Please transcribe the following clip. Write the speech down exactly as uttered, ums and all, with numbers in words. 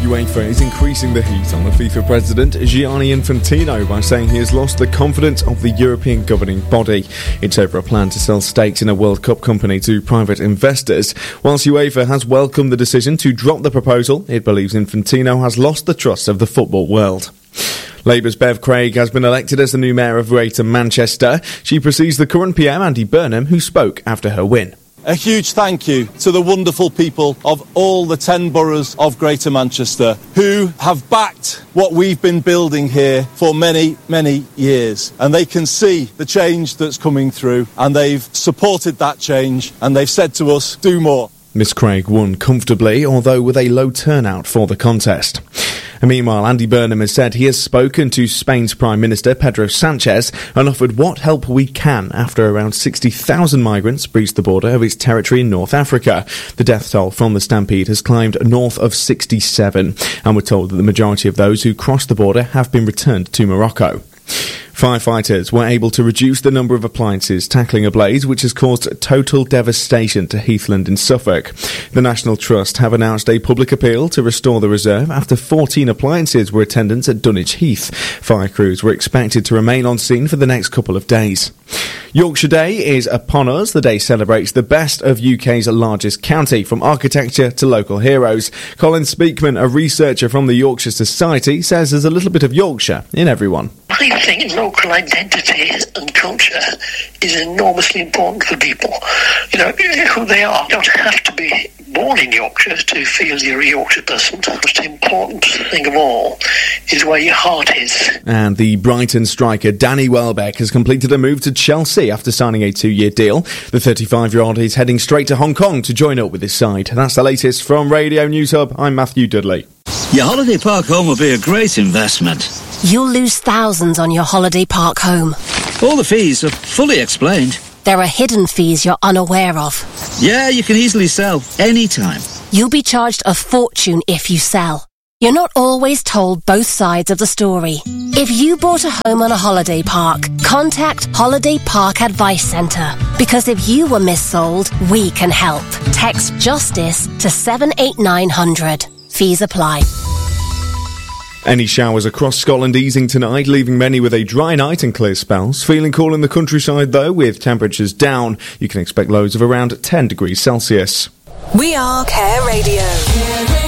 UEFA is increasing the heat on the FIFA president Gianni Infantino by saying he has lost the confidence of the European governing body. It's over a plan to sell stakes in a World Cup company to private investors. Whilst UEFA has welcomed the decision to drop the proposal, it believes Infantino has lost the trust of the football world. Labour's Bev Craig has been elected as the new mayor of Greater Manchester. She precedes the current P M, Andy Burnham, who spoke after her win. A huge thank you to the wonderful people of all the ten boroughs of Greater Manchester who have backed what we've been building here for many, many years. And they can see the change that's coming through, and they've supported that change, and they've said to us, do more. Miss Craig won comfortably, although with a low turnout for the contest. And meanwhile, Andy Burnham has said he has spoken to Spain's Prime Minister Pedro Sanchez and offered what help we can after around sixty thousand migrants breached the border of its territory in North Africa. The death toll from the stampede has climbed north of sixty-seven, and we're told that the majority of those who crossed the border have been returned to Morocco. Firefighters were able to reduce the number of appliances tackling a blaze which has caused total devastation to Heathland in Suffolk. The National Trust have announced a public appeal to restore the reserve after fourteen appliances were attendants at Dunwich Heath. Fire crews were expected to remain on scene for the next couple of days. Yorkshire Day is upon us. The day celebrates the best of U K's largest county, from architecture to local heroes. Colin Speakman, a researcher from the Yorkshire Society, says there's a little bit of Yorkshire in everyone. I think local identity and culture is enormously important for people. You know, who they are. You don't have to be born in Yorkshire to feel you're a Yorkshire person. The most important thing of all is where your heart is. And the Brighton striker Danny Welbeck has completed a move to Chelsea after signing a two-year deal. The thirty-five-year-old is heading straight to Hong Kong to join up with his side. That's the latest from Radio News Hub. I'm Matthew Dudley. Your holiday park home will be a great investment. You'll lose thousands on your holiday park home. All the fees are fully explained. There are hidden fees you're unaware of. Yeah, you can easily sell anytime. You'll be charged a fortune if you sell. You're not always told both sides of the story. If you bought a home on a holiday park, contact Holiday Park Advice Centre. Because if you were missold, we can help. Text JUSTICE to seven eight nine hundred. Fees apply. Any showers across Scotland easing tonight, leaving many with a dry night and clear spells. Feeling cool in the countryside though, with temperatures down. You can expect lows of around ten degrees Celsius. We are Care Radio.